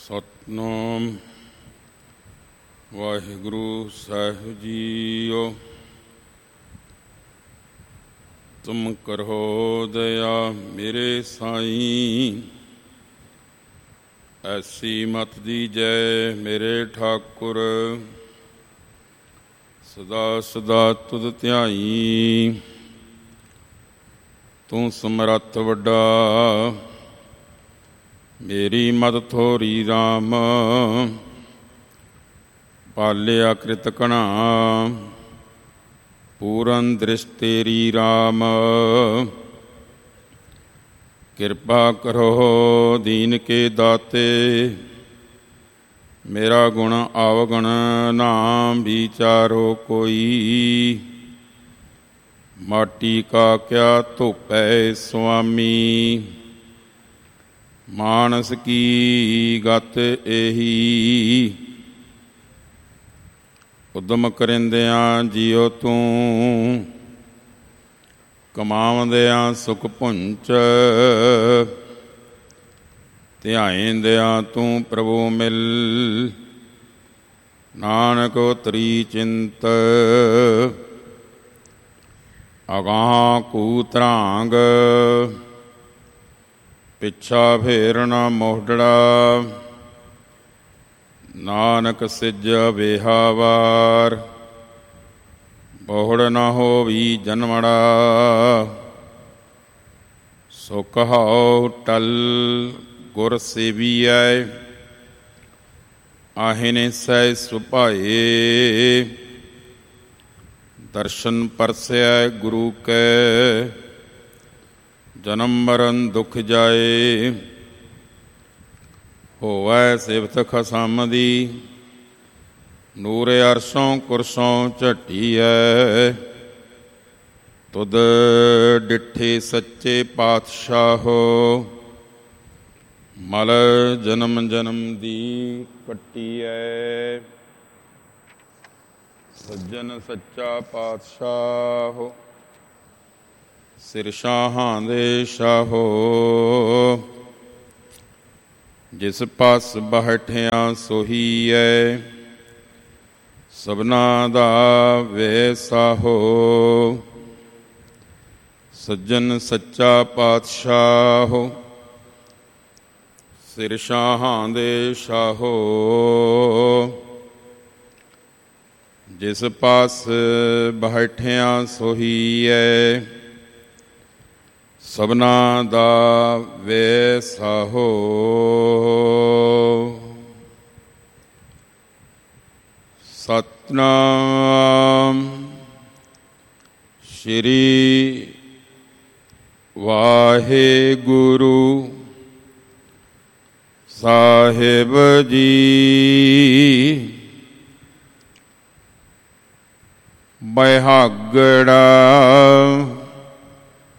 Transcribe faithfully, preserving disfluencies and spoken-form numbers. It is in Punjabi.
ਸਤਿਨਾਮ ਵਾਹਿਗੁਰੂ ਸਾਹਿਬ ਜੀਓ। ਤੁਮ ਕਰੋ ਦਇਆ ਮੇਰੇ ਸਾਈਂ, ਐਸੀ ਮਤ ਦੀਜੈ ਮੇਰੇ ਠਾਕੁਰ। ਸਦਾ ਸਦਾ ਤੁਧ ਧਿਆਈ, ਤੂੰ ਸਮਰੱਥ ਵੱਡਾ, ਮੇਰੀ ਮਦ ਥੋਰੀ ਰਾਮ। ਪਾਲਿਆ ਕ੍ਰਿਤ ਘਣਾ, ਪੂਰਨ ਦ੍ਰਿਸ਼ ਤੇਰੀ ਰਾਮ। ਕਿਰਪਾ ਕਰੋ ਦੀਨ ਕੇ ਦਾਤੇ, ਮੇਰਾ ਗੁਣ ਆਵਗਣ ਨਾ ਵਿਚਾਰੋ ਕੋਈ। ਮਾਟੀ ਕਾ ਕਿਆ ਧੋਪੈ ਸੁਆਮੀ, ਮਾਨਸ ਕੀ ਗਤ ਇਹੀ। ਉਦਮ ਕਰਿੰਦਿਆਂ ਜੀਓ ਤੂੰ, ਕਮਾਵੰਦਿਆਂ ਸੁਖ ਪੁੰਚ। ਧਿਆਇਂਦਿਆਂ ਤੂੰ ਪ੍ਰਭੂ ਮਿਲ, ਨਾਨਕ ਉਤਰੀ ਚਿੰਤ। ਅਗਾਂਹ ਕੂ ਧਰਾਂਗ, ਪਿੱਛਾ ਫੇਰਨਾ ਮੋਢੜਾ। ਨਾਨਕ ਸਿਜਿਆ ਵੇਹਾਵਾਰ, ਬਹੁੜ ਨਾ ਹੋਵੀ ਜਨਮੜਾ। ਸੋ ਕਹਾਉ ਟਲ ਗੁਰ ਸੇਵੀਐ, ਆਹਿਨੇ ਸਹਿ ਸੁਭਾਏ। ਦਰਸ਼ਨ ਪਰਸੈ ਗੁਰੂ ਕੈ, ਜਨਮ ਮਰਨ ਦੁਖ ਜਾਏ। ਹੋਵੈ ਸਿਫਤ ਖਸਮ ਦੀ, ਨੂਰ ਅਰਸ਼ੋਂ ਕੁਰਸੋਂ ਝਟੀਐ। ਤੁਧ ਡਿਠੇ ਸੱਚੇ ਪਾਤਸ਼ਾਹੋ, ਮਲ ਜਨਮ ਜਨਮ ਦੀ ਕੱਟੀਐ। ਸੱਜਣ ਸੱਚਾ ਪਾਤਸ਼ਾਹੋ, ਸਿਰ ਸ਼ਾਹਾਂ ਦੇ ਸ਼ਾਹੋ। ਜਿਸ ਪਾਸ ਬੈਠਿਆ ਸੋਹੀਐ, ਸਭਨਾ ਦਾ ਵੈਸਾਹੋ। ਸੱਜਣ ਸੱਚਾ ਪਾਤਸ਼ਾਹੋ, ਸਿਰ ਸ਼ਾਹਾਂ ਦੇ ਸ਼ਾਹੋ। ਜਿਸ ਪਾਸ ਬੈਠਿਆ ਸੋਹੀਐ, ਸਭਨਾ ਦਾ ਵੈਸਾਹੋ। ਸਤਿਨਾਮ ਸ਼੍ਰੀ ਵਾਹਿਗੁਰੂ ਸਾਹਿਬ ਜੀ। ਬਿਹਾਗੜਾ